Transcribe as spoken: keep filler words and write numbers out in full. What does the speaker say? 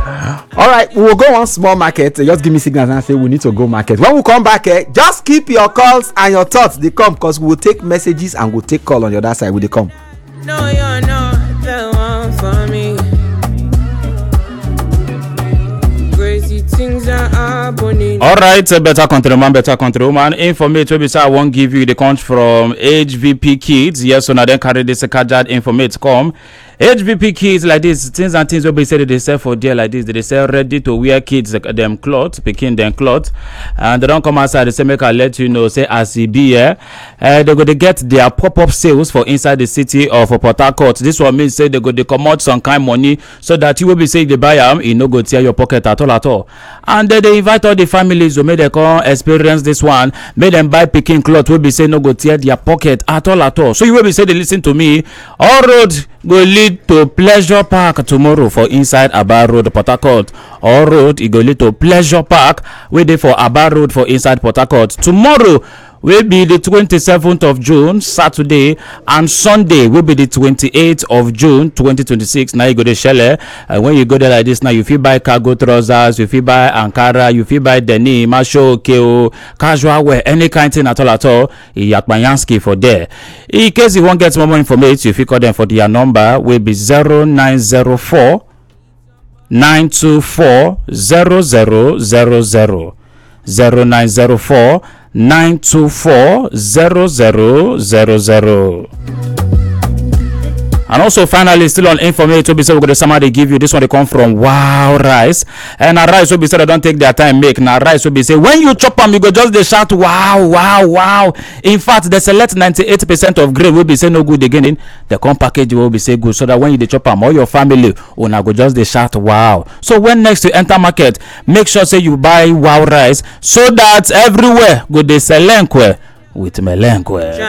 All right, we will go on small market. Just give me signals and say we need to go market. When we come back, eh, just keep your calls and your thoughts. They come because we will take messages and we'll take call on the other side. Will they come? No, you're not the one for me. Crazy things are happening. All right, uh, better countryman, better countrywoman. Informate we say I won't give you the count from H V P Kids. Yes, so now then carry this carded informate come. H V P Kids like this, things and things will be said they sell for there like this. They sell ready to wear kids them clothes, picking them clothes, and they don't come outside. They say make I let you know. Say as E B here, uh, they go to get their pop-up sales for inside the city of Port Harcourt. This one means say they go to come out some kind of money so that you will be saying they buy them, you no go tear your pocket at all at all. And then they invite all the families who may they come experience this one, make them buy picking clothes. Will be say no go tear their pocket at all at all. So you will be say they listen to me. All road go lead to Pleasure Park tomorrow for inside Aba Road, Port Harcourt. All road it go lead to Pleasure Park. We dey for Aba Road for inside Port Harcourt. Tomorrow will be the twenty-seventh of June, Saturday, and Sunday will be the twenty-eighth of June, twenty twenty-six. Now you go to Shelle, and when you go there like this, now you feel buy cargo trousers, you feel buy Ankara, you feel buy denim, macho, keo, casual wear, any kind of thing at all at all. Yakmayanski for there. In case you want to get more information, you feel call them for their number will be zero nine zero four nine two four zero zero zero zero zero nine zero four nine two four zero zero zero zero. And also finally still on information to be said we're gonna somebody give you this one. They come from Wow Rice, and a rice will be said I don't take their time make. Now rice will be say when you chop them you go just they shout wow wow wow. In fact the select ninety-eight percent of grain will be say no good again. The come package will be say good, so that when you they chop them all your family una go just they shout wow. So when next you enter market, make sure say you buy Wow Rice so that everywhere go they sell with melenque.